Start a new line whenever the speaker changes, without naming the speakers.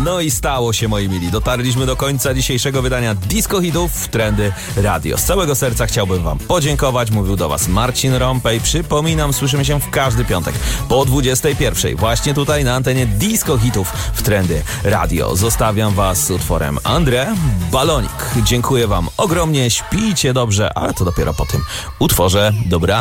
No i stało się, moi mili. Dotarliśmy do końca dzisiejszego wydania Disco Hitów w Trendy Radio. Z całego serca chciałbym wam podziękować. Mówił do was Marcin Rąpej. Przypominam, słyszymy się w każdy piątek po 21:00. Właśnie tutaj na antenie Disco Hitów w Trendy Radio. Zostawiam was z utworem André Balonik. Dziękuję wam ogromnie. Śpijcie dobrze, ale to dopiero po tym utworze. Dobra.